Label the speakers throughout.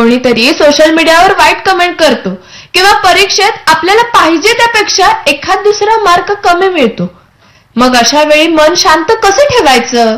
Speaker 1: कोणीतरी सोशल मीडियावर वाईट कमेंट करतो किंवा परीक्षेत आपल्याला पाहिजे त्यापेक्षा एखाद दुसरा मार्क कमी मिळतो. मग अशा वेळी मन शांत कसं ठेवायचं?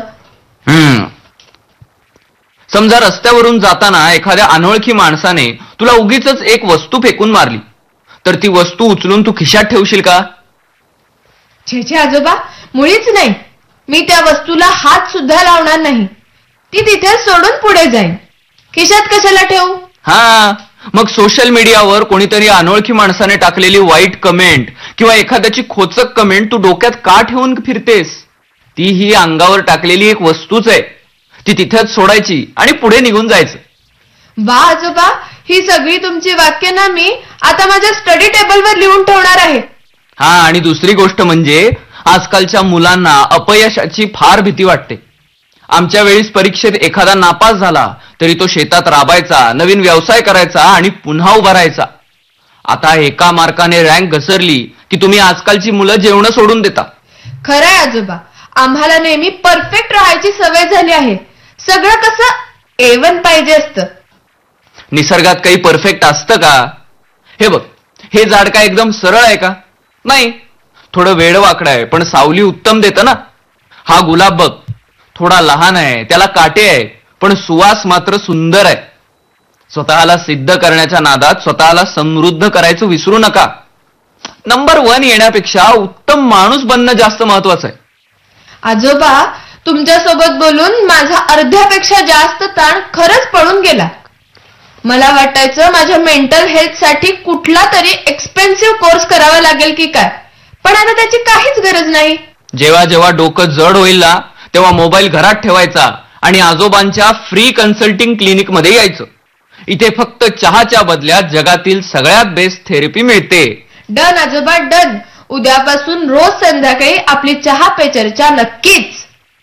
Speaker 2: समजा रस्त्यावरून जाताना एखाद्या अनोळखी माणसाने तुला उगीच एक वस्तू फेकून मारली, तर ती वस्तू उचलून तू खिशात ठेवशील का?
Speaker 1: छे आजोबा, मुळीच नाही. मी त्या वस्तूला हात सुद्धा लावणार नाही. ती तिथे सोडून पुढे जाईन. खिशात कशाला ठेवू?
Speaker 2: मग सोशल मीडियावर कोणीतरी अनोळखी माणसाने टाकलेली वाईट कमेंट किंवा एखाद्याची खोचक कमेंट तू डोक्यात का ठेवून फिरतेस? ती ही अंगावर टाकलेली एक वस्तूच आहे. ती तिथेच सोडायची आणि पुढे निघून जायचं.
Speaker 1: वा आजोबा, ही सगळी तुमची वाक्य ना मी आता माझ्या स्टडी टेबलवर लिहून ठेवणार आहे.
Speaker 2: आणि दुसरी गोष्ट म्हणजे आजकालच्या मुलांना अपयशाची फार भीती वाटते. आमच्या वेळीस परीक्षेत एखादा नापास झाला तरी तो शेतात राबायचा, नवीन व्यवसाय करायचा आणि पुन्हा उभा राहायचा. आता एका मार्काने रँक घसरली की तुम्ही आजकालची मुलं जेवण सोडून देता.
Speaker 1: खरंय आजोबा, आम्हाला नेहमी परफेक्ट राहायची सवय झाली आहे. सगळं कसं A1 पाहिजे असतं.
Speaker 2: निसर्गात काही परफेक्ट असतं का? हे बघ, हे झाड काय एकदम सरळ आहे का? नाही, थोडं वेडवाकडं आहे, पण सावली उत्तम देतं ना. हा गुलाब बघ, थोडा लहान आहे, त्याला काटे आहे, पण सुवास मात्र सुंदर आहे. स्वतःला सिद्ध करण्याच्या नादात स्वतःला समृद्ध करायचं विसरू नका. नंबर 1 येण्यापेक्षा उत्तम माणूस बनणं जास्त महत्वाचं आहे.
Speaker 1: आजोबा, तुमच्यासोबत बोलून माझा अर्ध्यापेक्षा जास्त ताण खरंच पळून गेला. मला वाटायचं माझ्या मेंटल हेल्थ साठी कुठला तरी एक्सपेन्सिव्ह कोर्स करावा लागेल की काय, पण आता त्याची काहीच गरज नाही.
Speaker 2: जेव्हा जेव्हा डोकं जड होईल ना, तेव्हा मोबाईल घरात ठेवायचा आणि आजोबांच्या फ्री कन्सल्टिंग क्लिनिक मध्ये यायचं. इथे फक्त चहाच्या बदल्यात जगातील सगळ्यात बेस्ट थेरपी मिळते.
Speaker 1: डन आजोबा, डन. उद्यापासून रोज संध्याकाळी आपली चहा पे चर्चा नक्कीच.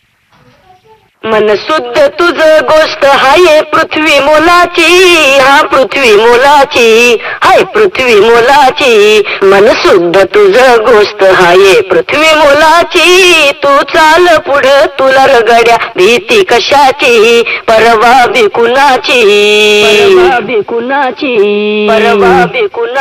Speaker 3: मन शुद्ध तुझ गोष्ट हाय पृथ्वी मोलाची, हा पृथ्वी मोलाची, हाय पृथ्वी मोलाची. मन शुद्ध तुझ गोष्ट हाय पृथ्वी मोलाची. तू चाल पुढे तुला रगड्या भीती कशाची, परवा बिकुनाची, परवा बिकुनाची, परवा बिकुना.